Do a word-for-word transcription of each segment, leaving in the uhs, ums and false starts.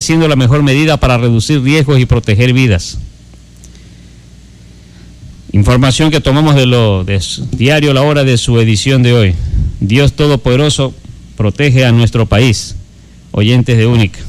siendo la mejor medida para reducir riesgos y proteger vidas. Información que tomamos de lo de diario La Hora de su edición de hoy. Dios Todopoderoso protege a nuestro país. Oyentes de Única.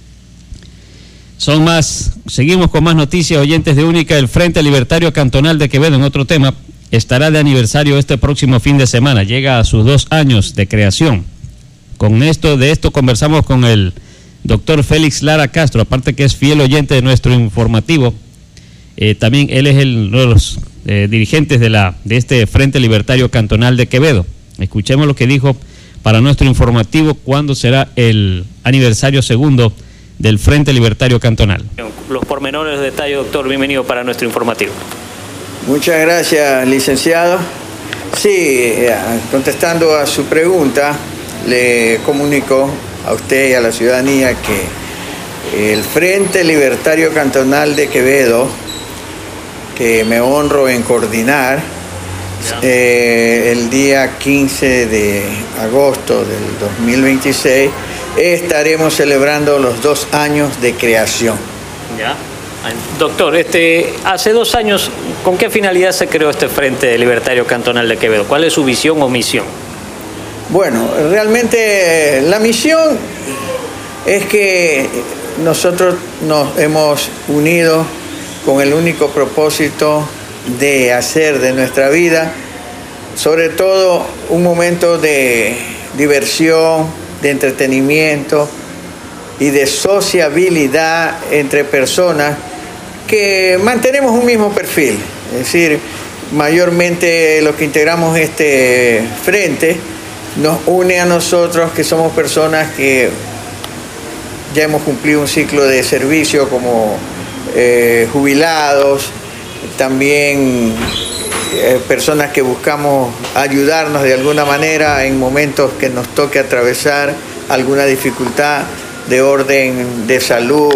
Son más, seguimos con más noticias, oyentes de Única. El Frente Libertario Cantonal de Quevedo, en otro tema, estará de aniversario este próximo fin de semana. Llega a sus dos años de creación. Con esto, de esto conversamos con el doctor Félix Lara Castro, aparte que es fiel oyente de nuestro informativo. Eh, también él es el, uno de los eh, dirigentes de, la, de este Frente Libertario Cantonal de Quevedo. Escuchemos lo que dijo para nuestro informativo, cuándo será el aniversario segundo del Frente Libertario Cantonal. Los pormenores de detalle, doctor, bienvenido para nuestro informativo. Muchas gracias, licenciado. Sí, contestando a su pregunta, le comunico a usted y a la ciudadanía que el Frente Libertario Cantonal de Quevedo, que me honro en coordinar, eh, el día quince de agosto del dos mil veintiséis, estaremos celebrando los dos años de creación. Ya. Doctor, este, hace dos años, ¿con qué finalidad se creó este Frente Libertario Cantonal de Quevedo? ¿Cuál es su visión o misión? Bueno, realmente la misión es que nosotros nos hemos unido con el único propósito de hacer de nuestra vida, sobre todo, un momento de diversión, de entretenimiento y de sociabilidad entre personas que mantenemos un mismo perfil. Es decir, mayormente los que integramos este frente nos une a nosotros, que somos personas que ya hemos cumplido un ciclo de servicio como eh, jubilados, también eh, personas que buscamos ayudarnos de alguna manera en momentos que nos toque atravesar alguna dificultad de orden de salud,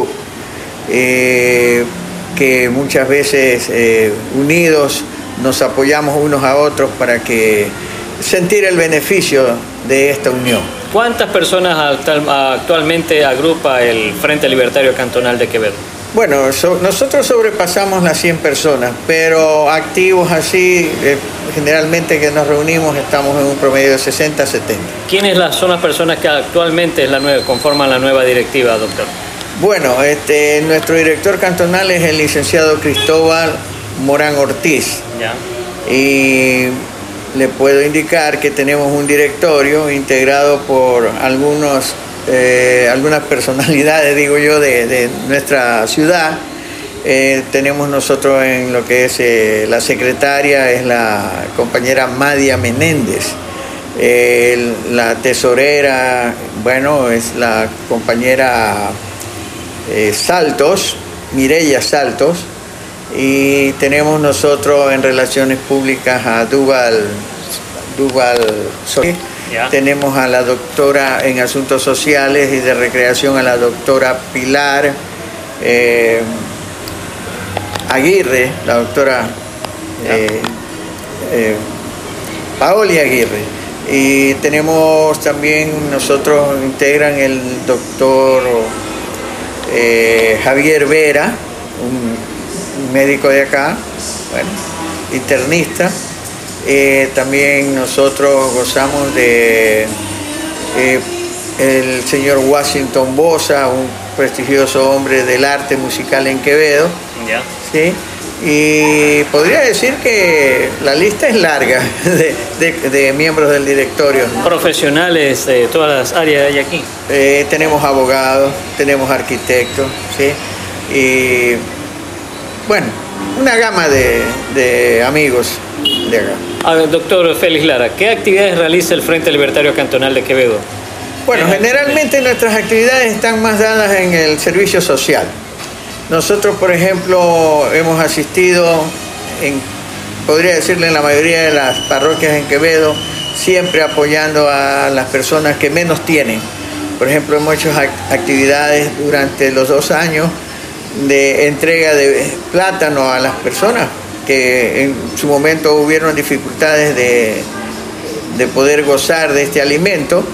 eh, que muchas veces eh, unidos nos apoyamos unos a otros para que sentir el beneficio de esta unión. ¿Cuántas personas actualmente agrupa el Frente Libertario Cantonal de Quevedo? Bueno, so, nosotros sobrepasamos las cien personas, pero activos así, eh, generalmente que nos reunimos estamos en un promedio de sesenta a setenta. ¿Quiénes son las personas que actualmente es la nueva, conforman la nueva directiva, doctor? Bueno, este, nuestro director cantonal es el licenciado Cristóbal Morán Ortiz. Ya. Y le puedo indicar que tenemos un directorio integrado por algunos, eh, algunas personalidades, digo yo, de, de nuestra ciudad. Eh, tenemos nosotros en lo que es eh, la secretaria, es la compañera Madia Menéndez. Eh, la tesorera, bueno, es la compañera eh, Saltos, Mireya Saltos. Y tenemos nosotros en Relaciones Públicas a Duval, Duval Solís. Yeah. Tenemos a la doctora en Asuntos Sociales y de Recreación, a la doctora Pilar eh, Aguirre, la doctora eh, eh, Paoli Aguirre. Y tenemos también, nosotros integran el doctor eh, Javier Vera, un médico de acá, bueno, internista. Eh, también nosotros gozamos de eh, el señor Washington Bosa, un prestigioso hombre del arte musical en Quevedo. Ya. ¿Sí? Y podría decir que la lista es larga de, de, de miembros del directorio. Profesionales de todas las áreas hay aquí. Eh, tenemos abogados, tenemos arquitectos, ¿sí? Y bueno, una gama de, de amigos de acá. A ver, doctor Félix Lara, ¿qué actividades realiza el Frente Libertario Cantonal de Quevedo? Bueno, generalmente nuestras actividades están más dadas en el servicio social. Nosotros, por ejemplo, hemos asistido, en, podría decirle, en la mayoría de las parroquias en Quevedo, siempre apoyando a las personas que menos tienen. Por ejemplo, hemos hecho actividades durante los dos años de entrega de plátano a las personas que en su momento hubieron dificultades de, de poder gozar de este alimento.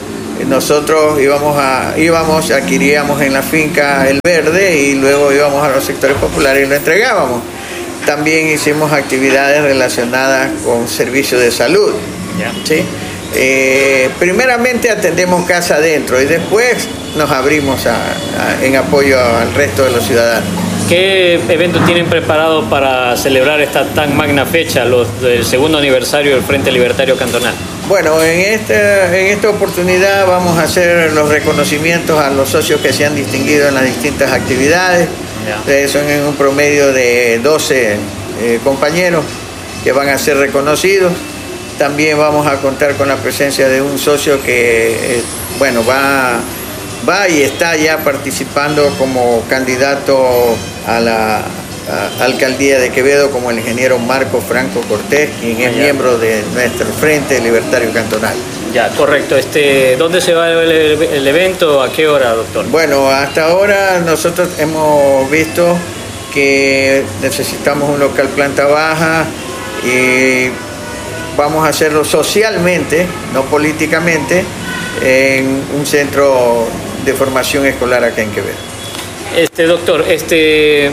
nosotros íbamos a, íbamos, adquiríamos en la finca el verde y luego íbamos a los sectores populares y lo entregábamos. También hicimos actividades relacionadas con servicios de salud. Yeah. ¿Sí? Eh, primeramente atendemos casa adentro y después nos abrimos a, a, en apoyo al resto de los ciudadanos. ¿Qué eventos tienen preparado para celebrar esta tan magna fecha, los del segundo aniversario del Frente Libertario Cantonal? Bueno, en esta, en esta oportunidad vamos a hacer los reconocimientos a los socios que se han distinguido en las distintas actividades. Yeah. Son en un promedio de doce eh, compañeros que van a ser reconocidos. También vamos a contar con la presencia de un socio que, eh, bueno, va, va y está ya participando como candidato a la a, alcaldía de Quevedo, como el ingeniero Marco Franco Cortés, quien es ya. miembro de nuestro Frente Libertario Cantonal. Ya, correcto. Este, ¿dónde se va el, el, el evento? ¿A qué hora, doctor? Bueno, hasta ahora nosotros hemos visto que necesitamos un local planta baja y vamos a hacerlo socialmente, no políticamente, en un centro de formación escolar acá en Quevedo. Este, doctor, este,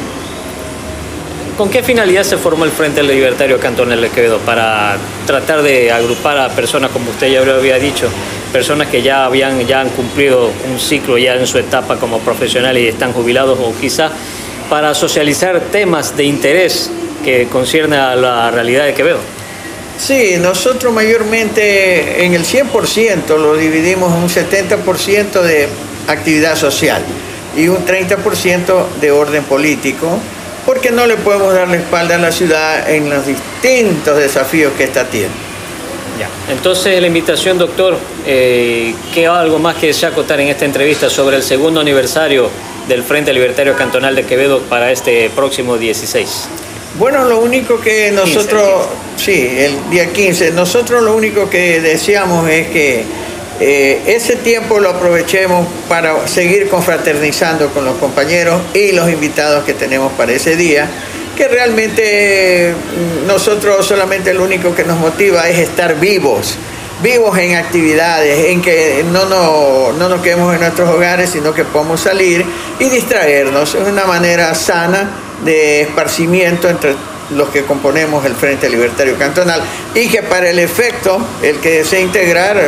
¿con qué finalidad se formó el Frente Libertario Cantonal de Quevedo? Para tratar de agrupar a personas, como usted ya lo había dicho, personas que ya habían ya han cumplido un ciclo ya en su etapa como profesionales y están jubilados, o quizá para socializar temas de interés que concierne a la realidad de Quevedo. Sí, nosotros mayormente en el cien por ciento lo dividimos en un setenta por ciento de actividad social y un treinta por ciento de orden político, porque no le podemos dar la espalda a la ciudad en los distintos desafíos que esta tiene. Ya. Entonces la invitación, doctor, eh, ¿qué algo más que desea acotar en esta entrevista sobre el segundo aniversario del Frente Libertario Cantonal de Quevedo para este próximo dieciséis? Bueno, lo único que nosotros, quince, quince. sí, el día quince, nosotros lo único que deseamos es que eh, ese tiempo lo aprovechemos para seguir confraternizando con los compañeros y los invitados que tenemos para ese día, que realmente nosotros solamente lo único que nos motiva es estar vivos, vivos en actividades, en que no, no, no nos quedemos en nuestros hogares, sino que podamos salir y distraernos. Es una manera sana de esparcimiento entre los que componemos el Frente Libertario Cantonal, y que para el efecto, el que desee integrar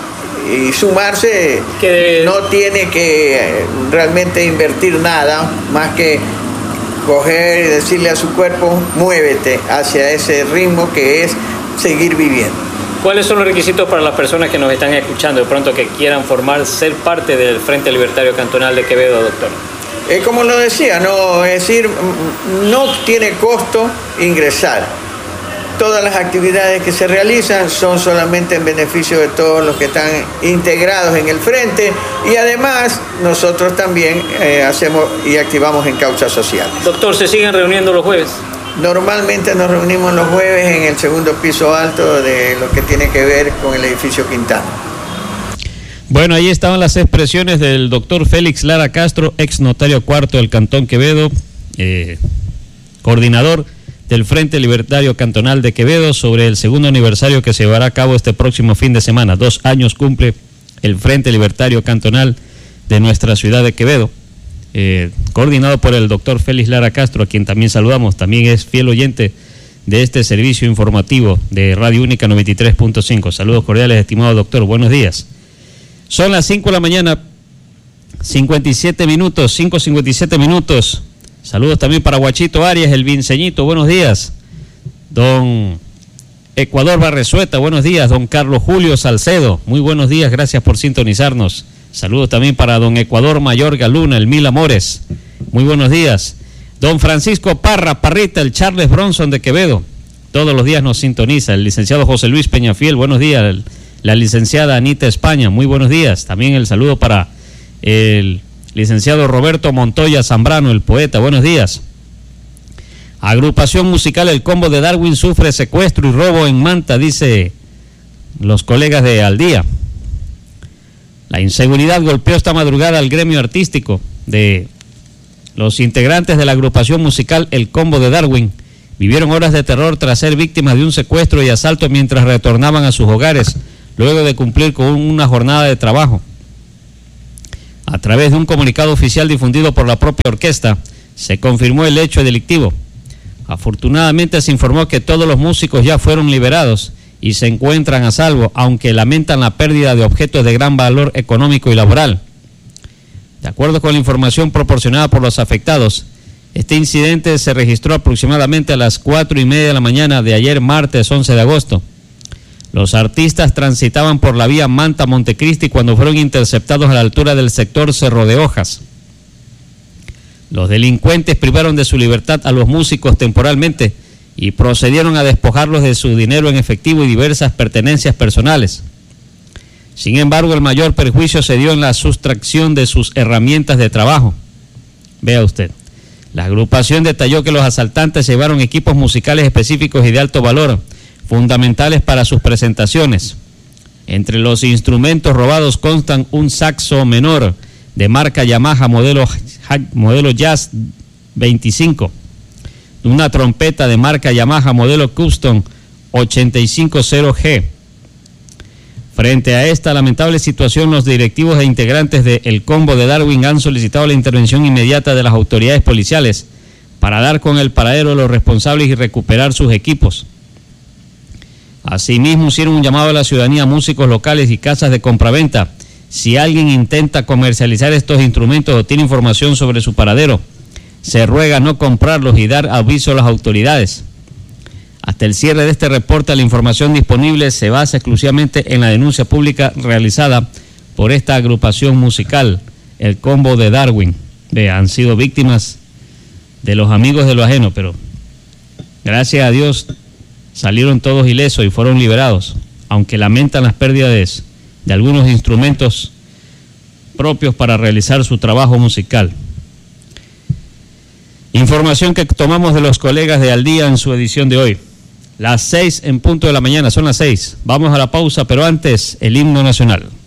y sumarse que no tiene que realmente invertir nada más que coger y decirle a su cuerpo: muévete hacia ese ritmo que es seguir viviendo. ¿Cuáles son los requisitos para las personas que nos están escuchando de pronto que quieran formar, ser parte del Frente Libertario Cantonal de Quevedo, doctor? Eh, como lo decía, no, es decir, no tiene costo ingresar. Todas las actividades que se realizan son solamente en beneficio de todos los que están integrados en el frente, y además nosotros también eh, hacemos y activamos en causas sociales. Doctor, ¿se siguen reuniendo los jueves? Normalmente nos reunimos los jueves en el segundo piso alto de lo que tiene que ver con el edificio Quintana. Bueno, ahí estaban las expresiones del doctor Félix Lara Castro, ex notario cuarto del Cantón Quevedo, eh, coordinador del Frente Libertario Cantonal de Quevedo, sobre el segundo aniversario que se llevará a cabo este próximo fin de semana. Dos años cumple el Frente Libertario Cantonal de nuestra ciudad de Quevedo, eh, coordinado por el doctor Félix Lara Castro, a quien también saludamos. También es fiel oyente de este servicio informativo de Radio Única noventa y tres punto cinco. Saludos cordiales, estimado doctor, buenos días. Son las cinco de la mañana, cincuenta y siete minutos, cinco cincuenta y siete minutos. Saludos también para Guachito Arias, el Vinceñito, buenos días. Don Ecuador Barresueta, buenos días. Don Carlos Julio Salcedo, muy buenos días, gracias por sintonizarnos. Saludos también para don Ecuador Mayor Galuna, el Mil Amores, muy buenos días. Don Francisco Parra, Parrita, el Charles Bronson de Quevedo, todos los días nos sintoniza. El licenciado José Luis Peñafiel, buenos días. El, la licenciada Anita España, muy buenos días. También el saludo para el licenciado Roberto Montoya Zambrano, el poeta, buenos días. Agrupación musical El Combo de Darwin sufre secuestro y robo en Manta, dice los colegas de Al Día. La inseguridad golpeó esta madrugada al gremio artístico de los integrantes de la agrupación musical El Combo de Darwin. Vivieron horas de terror tras ser víctimas de un secuestro y asalto mientras retornaban a sus hogares, luego de cumplir con una jornada de trabajo. A través de un comunicado oficial difundido por la propia orquesta, se confirmó el hecho delictivo. Afortunadamente se informó que todos los músicos ya fueron liberados y se encuentran a salvo, aunque lamentan la pérdida de objetos de gran valor económico y laboral. De acuerdo con la información proporcionada por los afectados, este incidente se registró aproximadamente a las cuatro y media de la mañana de ayer, martes once de agosto. Los artistas transitaban por la vía Manta-Montecristi cuando fueron interceptados a la altura del sector Cerro de Hojas. Los delincuentes privaron de su libertad a los músicos temporalmente y procedieron a despojarlos de su dinero en efectivo y diversas pertenencias personales. Sin embargo, el mayor perjuicio se dio en la sustracción de sus herramientas de trabajo. Vea usted, la agrupación detalló que los asaltantes llevaron equipos musicales específicos y de alto valor, fundamentales para sus presentaciones. Entre los instrumentos robados constan un saxo menor de marca Yamaha modelo, modelo Jazz veinticinco, una trompeta de marca Yamaha modelo Custom ochenta y cinco cero G. Frente a esta lamentable situación, los directivos e integrantes del combo de Darwin han solicitado la intervención inmediata de las autoridades policiales para dar con el paradero de los responsables y recuperar sus equipos. Asimismo, hicieron un llamado a la ciudadanía, músicos locales y casas de compraventa. Si alguien intenta comercializar estos instrumentos o tiene información sobre su paradero, se ruega no comprarlos y dar aviso a las autoridades. Hasta el cierre de este reporte, la información disponible se basa exclusivamente en la denuncia pública realizada por esta agrupación musical, el combo de Darwin. De, han sido víctimas de los amigos de lo ajeno, pero gracias a Dios salieron todos ilesos y fueron liberados, aunque lamentan las pérdidas de algunos instrumentos propios para realizar su trabajo musical. Información que tomamos de los colegas de Al Día en su edición de hoy. Las seis en punto de la mañana, son las seis. Vamos a la pausa, pero antes el himno nacional.